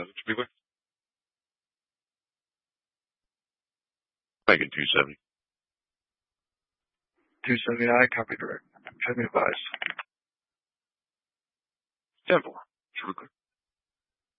to be with? Make it 270. 279, copy direct. Have me advised. 10-4. Should we clear?